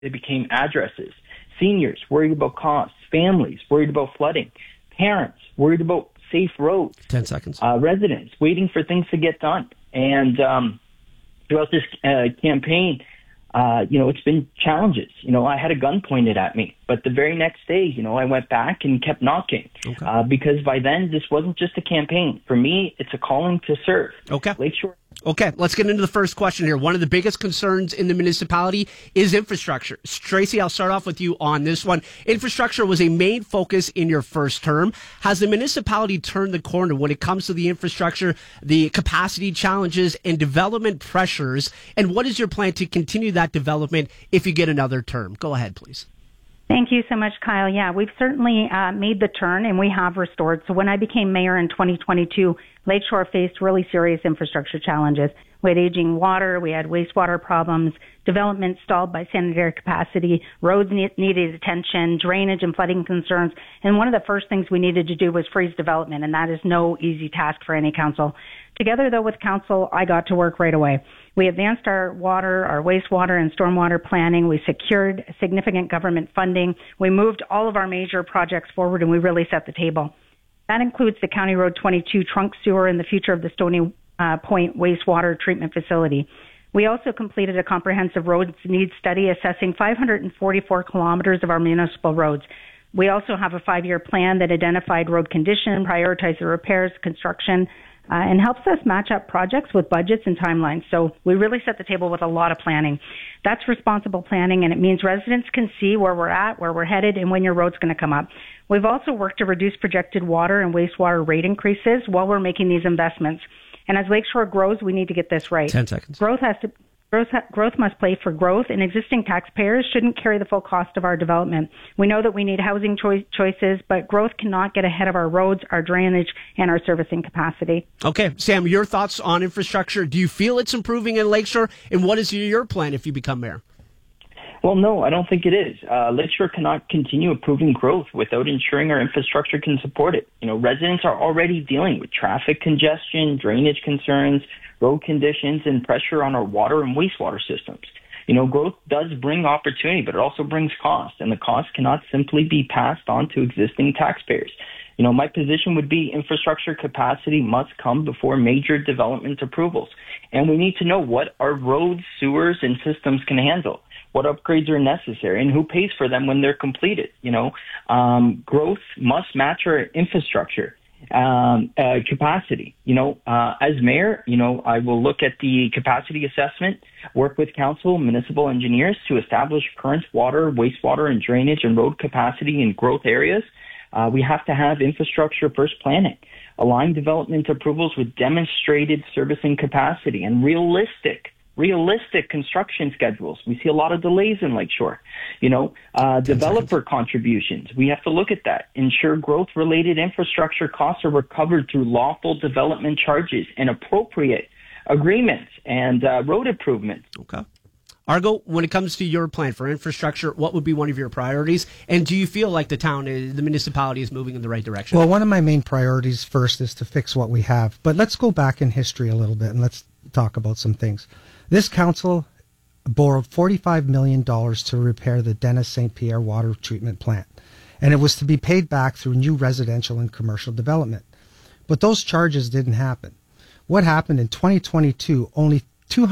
they became addresses. Seniors worried about costs, families worried about flooding, parents worried about safe roads. 10 seconds. Residents waiting for things to get done. And throughout this campaign, it's been challenges. I had a gun pointed at me, but the very next day, I went back and kept knocking. Okay. Because by then, this wasn't just a campaign. For me, it's a calling to serve. Okay. Lakeshore. Okay, let's get into the first question here. One of the biggest concerns in the municipality is infrastructure. Tracy, I'll start off with you on this one. Infrastructure was a main focus in your first term. Has the municipality turned the corner when it comes to the infrastructure, the capacity challenges, and development pressures? And what is your plan to continue that development if you get another term? Go ahead, please. Thank you so much, Kyle. Yeah, we've certainly made the turn and we have restored. So when I became mayor in 2022, Lakeshore faced really serious infrastructure challenges. We had aging water, we had wastewater problems, development stalled by sanitary capacity, roads needed attention, drainage and flooding concerns. And one of the first things we needed to do was freeze development, and that is no easy task for any council. Together, though, with council, I got to work right away. We advanced our water, our wastewater, and stormwater planning. We secured significant government funding. We moved all of our major projects forward, and we really set the table. That includes the County Road 22 trunk sewer and the future of the Stony Point wastewater treatment facility. We also completed a comprehensive roads needs study assessing 544 kilometers of our municipal roads. We also have a 5-year plan that identified road condition, prioritized the repairs, construction, and helps us match up projects with budgets and timelines. So we really set the table with a lot of planning. That's responsible planning, and it means residents can see where we're at, where we're headed, and when your road's going to come up. We've also worked to reduce projected water and wastewater rate increases while we're making these investments. And as Lakeshore grows, we need to get this right. 10 seconds. Growth must play for growth, and existing taxpayers shouldn't carry the full cost of our development. We know that we need housing choices, but growth cannot get ahead of our roads, our drainage, and our servicing capacity. Okay, Sam, your thoughts on infrastructure. Do you feel it's improving in Lakeshore? And what is your plan if you become mayor? Well, no, I don't think it is. Lakeshore cannot continue approving growth without ensuring our infrastructure can support it. Residents are already dealing with traffic congestion, drainage concerns, road conditions, and pressure on our water and wastewater systems. Growth does bring opportunity, but it also brings cost, and the cost cannot simply be passed on to existing taxpayers. My position would be infrastructure capacity must come before major development approvals, and we need to know what our roads, sewers, and systems can handle, what upgrades are necessary, and who pays for them when they're completed. Growth must match our infrastructure capacity. As mayor, I will look at the capacity assessment, work with council, municipal engineers to establish current water, wastewater, and drainage and road capacity in growth areas. We have to have infrastructure first planning, align development approvals with demonstrated servicing capacity and realistic construction schedules. We see a lot of delays in Lakeshore. Developer contributions. We have to look at that. Ensure growth-related infrastructure costs are recovered through lawful development charges and appropriate agreements and road improvements. Okay. Argo, when it comes to your plan for infrastructure, what would be one of your priorities? And do you feel like the municipality is moving in the right direction? Well, one of my main priorities first is to fix what we have. But let's go back in history a little bit and let's talk about some things. This council borrowed $45 million to repair the Dennis St. Pierre water treatment plant, and it was to be paid back through new residential and commercial development. But those charges didn't happen. What happened in 2022, only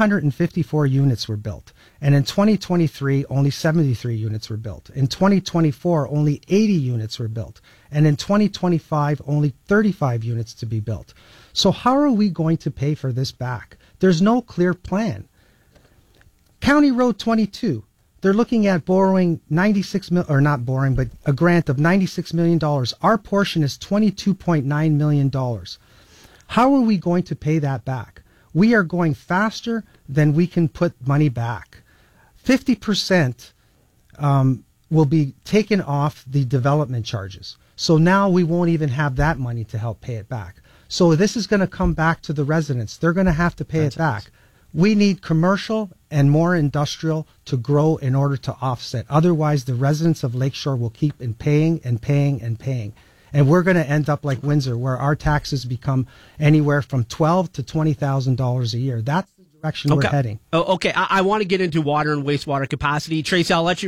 254 units were built, and in 2023, only 73 units were built. In 2024, only 80 units were built, and in 2025, only 35 units to be built. So how are we going to pay for this back? There's no clear plan. County Road 22, they're looking at borrowing a grant of $96 million. Our portion is $22.9 million. How are we going to pay that back? We are going faster than we can put money back. 50% will be taken off the development charges. So now we won't even have that money to help pay it back. So this is going to come back to the residents. They're going to have to pay it back. We need commercial and more industrial to grow in order to offset. Otherwise, the residents of Lakeshore will keep paying and paying and paying. And we're going to end up like Windsor, where our taxes become anywhere from $12,000 to $20,000 a year. That's the direction we're heading. Oh, okay. I want to get into water and wastewater capacity. Tracy, I'll let you